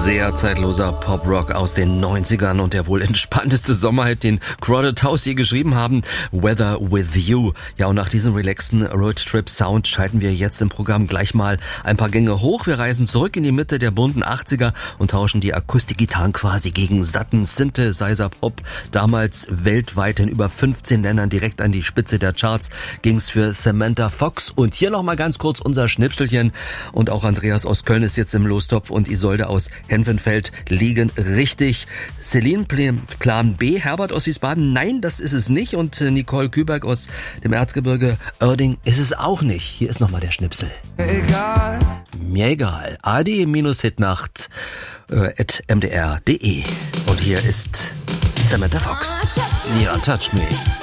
Sehr zeitloser Pop-Rock aus den 90ern und der wohl entspannteste Sommerhit, den Crowded House je geschrieben haben, Weather With You. Ja, und nach diesem relaxten Roadtrip-Sound schalten wir jetzt im Programm gleich mal ein paar Gänge hoch. Wir reisen zurück in die Mitte der bunten 80er und tauschen die Akustikgitarren quasi gegen satten Synthesizer-Pop. Damals weltweit in über 15 Ländern direkt an die Spitze der Charts ging's für Samantha Fox. Und hier noch mal ganz kurz unser Schnipselchen. Und auch Andreas aus Köln ist jetzt im Lostopf und Isolde aus Henvenfeld liegen richtig. Celine Plan B, Herbert aus Wiesbaden, nein, das ist es nicht. Und Nicole Küberg aus dem Erzgebirge Oerding ist es auch nicht. Hier ist nochmal der Schnipsel. Egal. Mir egal. AD-Hitnacht @mdr.de. Und hier ist Samantha Fox. Ja, touch me.